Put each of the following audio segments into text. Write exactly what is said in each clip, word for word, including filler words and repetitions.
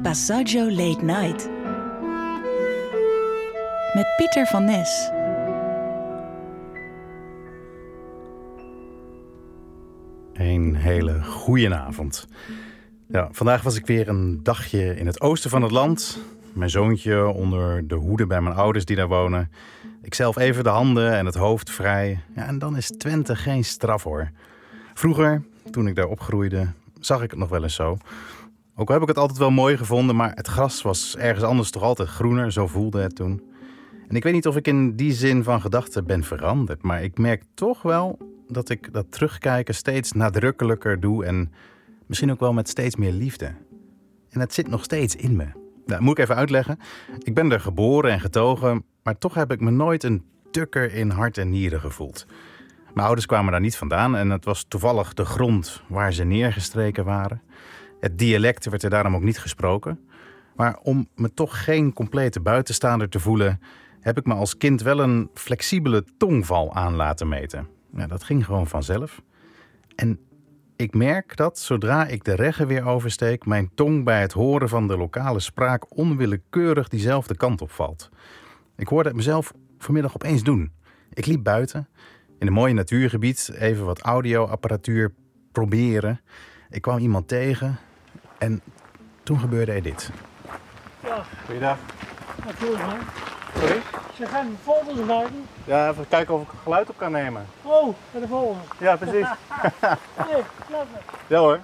Passaggio Late Night. Met Pieter van Nes. Een hele goedenavond. Ja, vandaag was ik weer een dagje in het oosten van het land. Mijn zoontje onder de hoede bij mijn ouders die daar wonen. Ikzelf even de handen en het hoofd vrij. Ja, en dan is Twente geen straf hoor. Vroeger, toen ik daar opgroeide, zag ik het nog wel eens zo. Ook al heb ik het altijd wel mooi gevonden, maar het gras was ergens anders toch altijd groener. Zo voelde het toen. En ik weet niet of ik in die zin van gedachten ben veranderd. Maar ik merk toch wel dat ik dat terugkijken steeds nadrukkelijker doe. En misschien ook wel met steeds meer liefde. En het zit nog steeds in me. Nou, moet ik even uitleggen. Ik ben er geboren en getogen. Maar toch heb ik me nooit een tukker in hart en nieren gevoeld. Mijn ouders kwamen daar niet vandaan. En het was toevallig de grond waar ze neergestreken waren. Het dialect werd er daarom ook niet gesproken. Maar om me toch geen complete buitenstaander te voelen, heb ik me als kind wel een flexibele tongval aan laten meten. Ja, dat ging gewoon vanzelf. En ik merk dat zodra ik de regge weer oversteek, mijn tong bij het horen van de lokale spraak onwillekeurig diezelfde kant op valt. Ik hoorde het mezelf vanmiddag opeens doen. Ik liep buiten, in een mooi natuurgebied, even wat audioapparatuur proberen. Ik kwam iemand tegen en toen gebeurde er dit. Ja, Goeiedag. natuurlijk man. Sorry? Ze gaan folders maken. Ja, even kijken of ik geluid op kan nemen. Oh, bij de volgende. Ja, precies. Nee, laat maar. Ja hoor.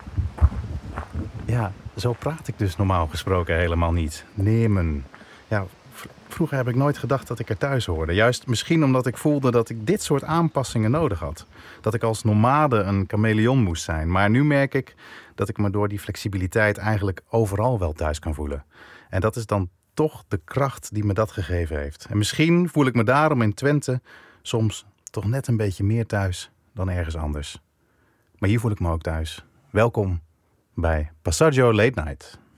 Ja, zo praat ik dus normaal gesproken helemaal niet. Nemen. Ja, v- vroeger heb ik nooit gedacht dat ik er thuis hoorde. Juist misschien omdat ik voelde dat ik dit soort aanpassingen nodig had. Dat ik als nomade een chameleon moest zijn. Maar nu merk ik dat ik me door die flexibiliteit eigenlijk overal wel thuis kan voelen. En dat is dan toch de kracht die me dat gegeven heeft. En misschien voel ik me daarom in Twente soms toch net een beetje meer thuis dan ergens anders. Maar hier voel ik me ook thuis. Welkom bij Passaggio Late Night.